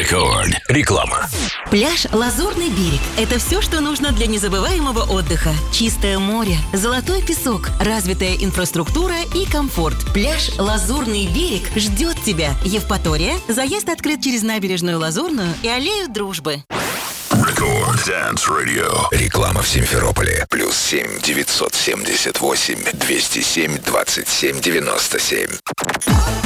Рекорд. Реклама. Пляж «Лазурный берег» – это все, что нужно для незабываемого отдыха. Чистое море, золотой песок, развитая инфраструктура и комфорт. Пляж «Лазурный берег» ждет тебя. Евпатория. Заезд открыт через набережную Лазурную и аллею Дружбы. Рекорд Dance Radio. Реклама в Симферополе. +7 978 207 27 97.